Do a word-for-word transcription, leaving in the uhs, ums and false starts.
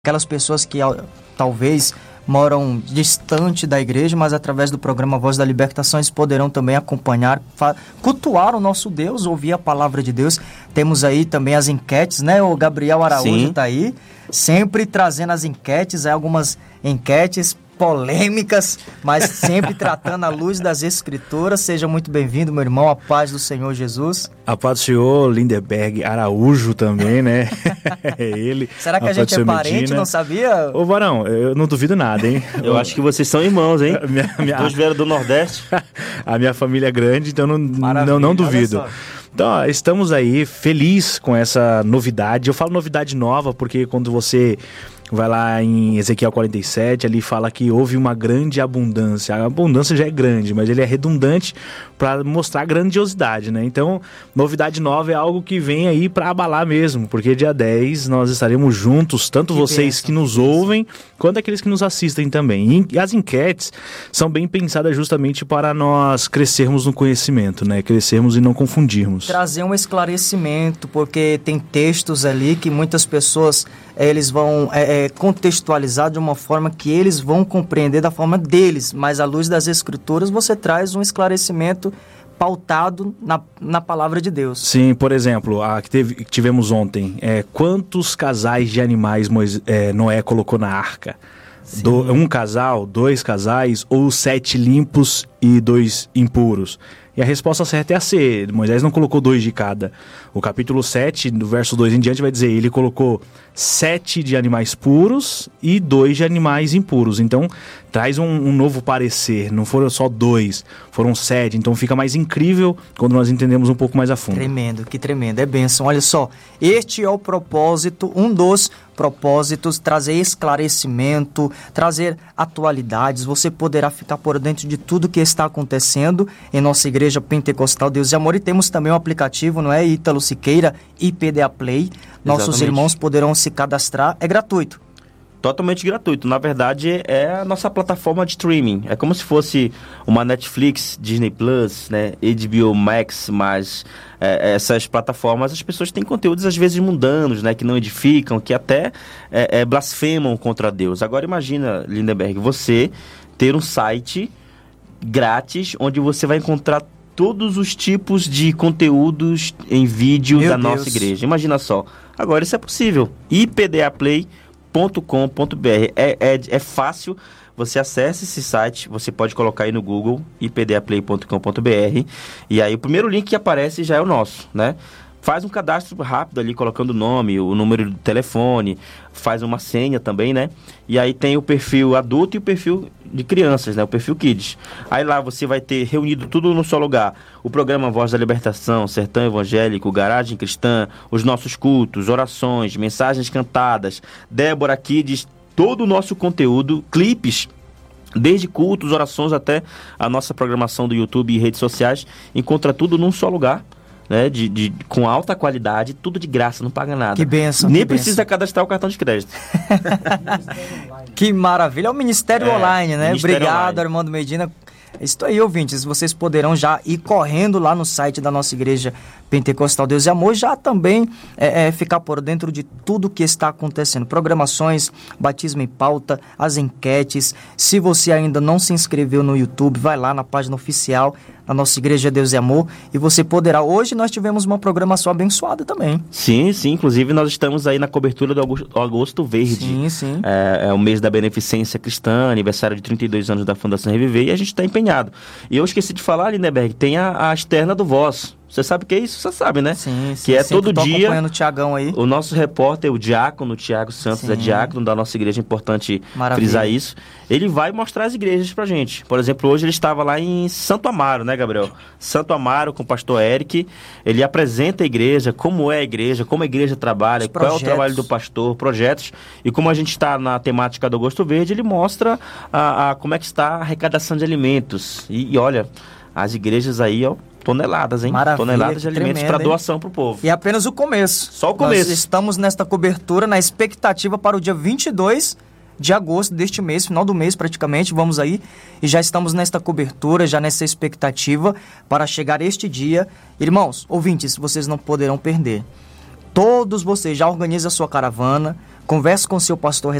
aquelas pessoas que talvez moram distante da igreja, mas através do programa Voz da Libertação eles poderão também acompanhar, cultuar o nosso Deus, ouvir a palavra de Deus. Temos aí também as enquetes, né? O Gabriel Araújo está aí, sempre trazendo as enquetes, algumas enquetes polêmicas, mas sempre tratando a luz das Escrituras. Seja muito bem-vindo, meu irmão, a paz do Senhor Jesus. A paz do Senhor, Lindenberg Araújo também, né? É ele. Será que a, a gente é parente, Medina. Não sabia? Ô, Varão, eu não duvido nada, hein? Eu acho que vocês são irmãos, hein? minha, minha... Dois vieram do Nordeste. A minha família é grande, então não, não, não duvido. Então, ó, estamos aí felizes com essa novidade. Eu falo novidade nova porque quando você vai lá em Ezequiel quarenta e sete, ali fala que houve uma grande abundância. A abundância já é grande, mas ele é redundante para mostrar a grandiosidade, né? Então, novidade nova é algo que vem aí para abalar mesmo, porque dia dez nós estaremos juntos, tanto que vocês bênção, que nos que ouvem, quanto aqueles que nos assistem também. E as enquetes são bem pensadas justamente para nós crescermos no conhecimento, né? Crescermos e não confundirmos. Trazer um esclarecimento, porque tem textos ali que muitas pessoas eles vão é, é, contextualizar de uma forma que eles vão compreender da forma deles, mas à luz das Escrituras você traz um esclarecimento pautado na, na palavra de Deus. Sim, por exemplo, a que, teve, que tivemos ontem, é, quantos casais de animais Moisés, é, Noé colocou na arca? Do, um casal, dois casais ou sete limpos e dois impuros? E a resposta certa é a C. Moisés não colocou dois de cada. O capítulo sete, do verso dois em diante, vai dizer, ele colocou sete de animais puros e dois de animais impuros. Então, traz um, um novo parecer. Não foram só dois, foram sete. Então, fica mais incrível quando nós entendemos um pouco mais a fundo. Tremendo, que tremendo. É bênção. Olha só, este é o propósito, um dos propósitos, trazer esclarecimento, trazer atualidades. Você poderá ficar por dentro de tudo que está acontecendo em nossa Igreja Pentecostal Deus e Amor. E temos também um aplicativo, não é? Ítalo Siqueira, I P D A Play. Nossos Exatamente. Irmãos poderão se cadastrar. É gratuito. Totalmente gratuito. Na verdade, é a nossa plataforma de streaming. É como se fosse uma Netflix, Disney Plus, né? H B O Max, mas é, essas plataformas, as pessoas têm conteúdos às vezes mundanos, né? Que não edificam, que até é, é, blasfemam contra Deus. Agora imagina, Lindenberg, você ter um site grátis onde você vai encontrar todos os tipos de conteúdos em vídeo Meu da Deus. Nossa igreja. Imagina só. Agora isso é possível. I P D A Play ponto com ponto b r. É, é, é fácil, você acessa esse site, você pode colocar aí no Google, I P D A Play ponto com ponto b r, e aí o primeiro link que aparece já é o nosso, né? Faz um cadastro rápido ali, colocando o nome, o número do telefone, faz uma senha também, né? E aí tem o perfil adulto e o perfil de crianças, né? O perfil Kids. Aí lá você vai ter reunido tudo no só lugar. O programa Voz da Libertação, Sertão Evangélico, Garagem Cristã, os nossos cultos, orações, mensagens cantadas, Débora Kids, todo o nosso conteúdo, clipes, desde cultos, orações até a nossa programação do YouTube e redes sociais, encontra tudo num só lugar. Né, de, de, com alta qualidade, tudo de graça, não paga nada. Que bênção. Nem que precisa bênção. cadastrar o cartão de crédito. Que maravilha. É o Ministério é, Online, né? Ministério Obrigado, Online. Armando Medina. Estou aí, ouvintes. Vocês poderão já ir correndo lá no site da nossa Igreja Pentecostal Deus e Amor, já também é, é, ficar por dentro de tudo que está acontecendo. Programações, batismo em pauta, as enquetes. Se você ainda não se inscreveu no YouTube, vai lá na página oficial da nossa Igreja Deus e Amor e você poderá. Hoje nós tivemos uma programação abençoada também. Sim, sim. Inclusive nós estamos aí na cobertura do Agosto, Agosto Verde. Sim, sim. É, é o mês da beneficência cristã, aniversário de trinta e dois anos da Fundação Reviver, e a gente está empenhado. E eu esqueci de falar, Lindenberg, tem a, a externa do Voz. Você sabe o que é isso? Você sabe, né? Sim, sim. Que é todo dia. Acompanhando o Tiagão aí. O nosso repórter, o diácono, o Tiago Santos, sim. É diácono da nossa igreja, é importante Maravilha. Frisar isso. Ele vai mostrar as igrejas pra gente. Por exemplo, hoje ele estava lá em Santo Amaro, né, Gabriel? Santo Amaro com o pastor Eric. Ele apresenta a igreja, como é a igreja, como a igreja trabalha, qual é o trabalho do pastor, projetos. E como a gente está na temática do Agosto Verde, ele mostra a, a, como é que está a arrecadação de alimentos. E, e olha, as igrejas aí, ó, toneladas, hein? Maravilha, toneladas de alimentos para doação para o povo. E apenas o começo. Só o começo. Nós estamos nesta cobertura, na expectativa para o dia vinte e dois de agosto deste mês, final do mês praticamente, vamos aí, e já estamos nesta cobertura, já nessa expectativa para chegar este dia. Irmãos, ouvintes, vocês não poderão perder. Todos vocês já organizam a sua caravana, converse com o seu pastor